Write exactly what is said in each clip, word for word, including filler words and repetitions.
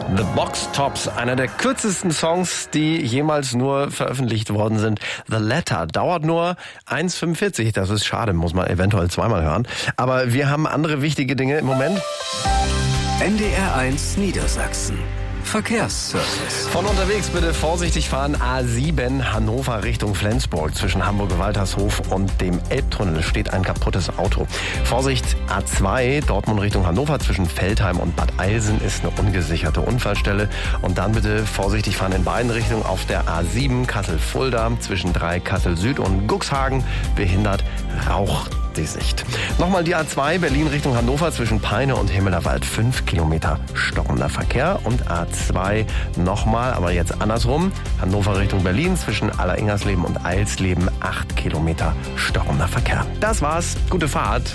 The Box Tops, einer der kürzesten Songs, die jemals nur veröffentlicht worden sind. The Letter dauert nur eins fünfundvierzig. Das ist schade, muss man eventuell zweimal hören. Aber wir haben andere wichtige Dinge im Moment. N D R eins Niedersachsen. Verkehrsservice. Von unterwegs bitte vorsichtig fahren. A sieben Hannover Richtung Flensburg. Zwischen Hamburg-Waltershof und dem Elbtunnel steht ein kaputtes Auto. Vorsicht, A zwei Dortmund Richtung Hannover. Zwischen Veltheim und Bad Eilsen ist eine ungesicherte Unfallstelle. Und dann bitte vorsichtig fahren in beiden Richtungen auf der A sieben Kassel-Fulda. Zwischen drei Kassel-Süd und Cuxhagen behindert Rauch die Sicht. Nochmal die A zwei Berlin Richtung Hannover zwischen Peine und Himmelerwald. Fünf Kilometer stockender Verkehr. Und A zwei nochmal, aber jetzt andersrum. Hannover Richtung Berlin zwischen Alleringers-Leben und Eilsleben. Acht Kilometer stockender Verkehr. Das war's. Gute Fahrt.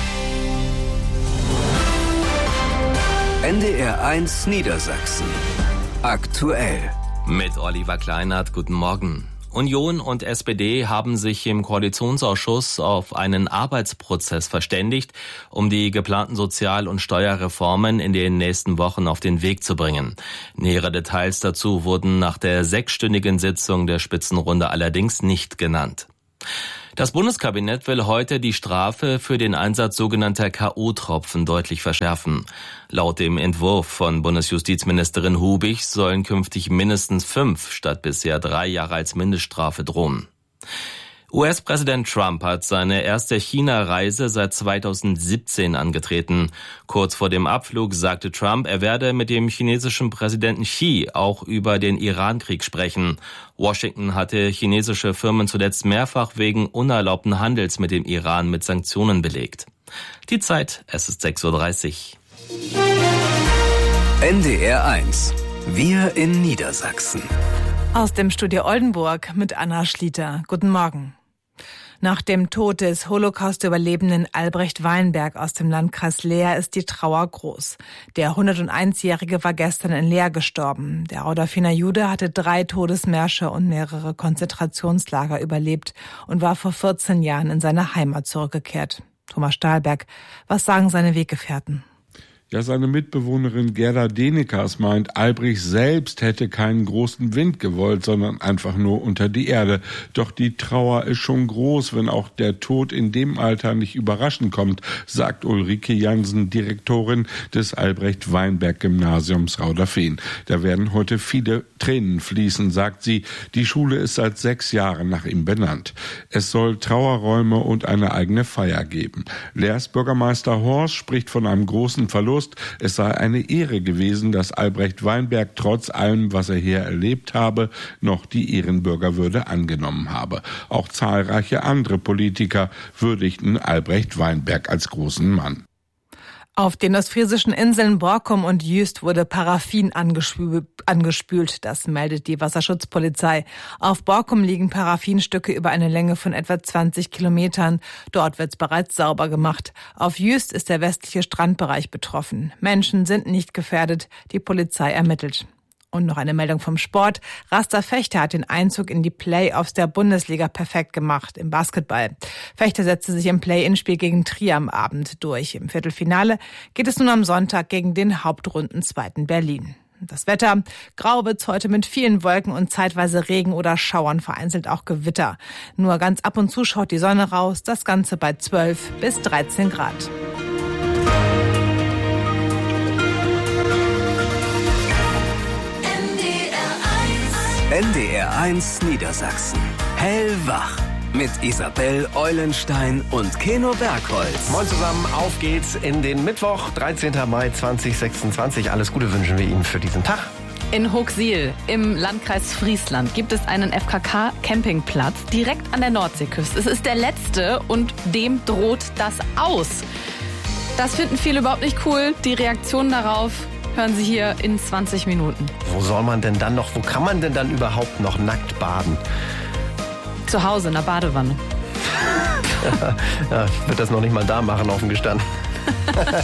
N D R eins Niedersachsen. Aktuell. Mit Oliver Kleinert. Guten Morgen. Union und S P D haben sich im Koalitionsausschuss auf einen Arbeitsprozess verständigt, um die geplanten Sozial- und Steuerreformen in den nächsten Wochen auf den Weg zu bringen. Nähere Details dazu wurden nach der sechsstündigen Sitzung der Spitzenrunde allerdings nicht genannt. Das Bundeskabinett will heute die Strafe für den Einsatz sogenannter K O-Tropfen deutlich verschärfen. Laut dem Entwurf von Bundesjustizministerin Hubig sollen künftig mindestens fünf statt bisher drei Jahre als Mindeststrafe drohen. U S-Präsident Trump hat seine erste China-Reise seit zweitausendsiebzehn angetreten. Kurz vor dem Abflug sagte Trump, er werde mit dem chinesischen Präsidenten Xi auch über den Iran-Krieg sprechen. Washington hatte chinesische Firmen zuletzt mehrfach wegen unerlaubten Handels mit dem Iran mit Sanktionen belegt. Die Zeit, es ist sechs Uhr dreißig. N D R eins. Wir in Niedersachsen. Aus dem Studio Oldenburg mit Anna Schlieter. Guten Morgen. Nach dem Tod des Holocaust-Überlebenden Albrecht Weinberg aus dem Landkreis Leer ist die Trauer groß. Der hunderteinjährige war gestern in Leer gestorben. Der Audorfiner Jude hatte drei Todesmärsche und mehrere Konzentrationslager überlebt und war vor vierzehn Jahren in seine Heimat zurückgekehrt. Thomas Stahlberg, was sagen seine Weggefährten? Ja, seine Mitbewohnerin Gerda Denekas meint, Albrecht selbst hätte keinen großen Wind gewollt, sondern einfach nur unter die Erde. Doch die Trauer ist schon groß, wenn auch der Tod in dem Alter nicht überraschend kommt, sagt Ulrike Jansen, Direktorin des Albrecht-Weinberg-Gymnasiums Rauderfehn. Da werden heute viele Tränen fließen, sagt sie. Die Schule ist seit sechs Jahren nach ihm benannt. Es soll Trauerräume und eine eigene Feier geben. Leers Bürgermeister Horst spricht von einem großen Verlust. Es sei eine Ehre gewesen, dass Albrecht Weinberg trotz allem, was er hier erlebt habe, noch die Ehrenbürgerwürde angenommen habe. Auch zahlreiche andere Politiker würdigten Albrecht Weinberg als großen Mann. Auf den ostfriesischen Inseln Borkum und Jüst wurde Paraffin angespült, angespült. Das meldet die Wasserschutzpolizei. Auf Borkum liegen Paraffinstücke über eine Länge von etwa zwanzig Kilometern. Dort wird's bereits sauber gemacht. Auf Jüst ist der westliche Strandbereich betroffen. Menschen sind nicht gefährdet. Die Polizei ermittelt. Und noch eine Meldung vom Sport. Raster Fechter hat den Einzug in die Playoffs der Bundesliga perfekt gemacht im Basketball. Fechter setzte sich im Play-in-Spiel gegen Trier am Abend durch. Im Viertelfinale geht es nun am Sonntag gegen den Hauptrundenzweiten Berlin. Das Wetter, grau wird's heute mit vielen Wolken und zeitweise Regen oder Schauern, vereinzelt auch Gewitter. Nur ganz ab und zu schaut die Sonne raus, das Ganze bei zwölf bis dreizehn Grad. N D R eins Niedersachsen. Hellwach. Mit Isabel Eulenstein und Keno Bergholz. Moin zusammen, auf geht's in den Mittwoch, dreizehnten Mai zweitausendsechsundzwanzig. Alles Gute wünschen wir Ihnen für diesen Tag. In Hochsiel im Landkreis Friesland gibt es einen F K K-Campingplatz direkt an der Nordseeküste. Es ist der letzte und dem droht das aus. Das finden viele überhaupt nicht cool. Die Reaktion darauf hören Sie hier in zwanzig Minuten. Wo soll man denn dann noch, wo kann man denn dann überhaupt noch nackt baden? Zu Hause in der Badewanne. Ja, ich würde das noch nicht mal da machen, offen gestanden.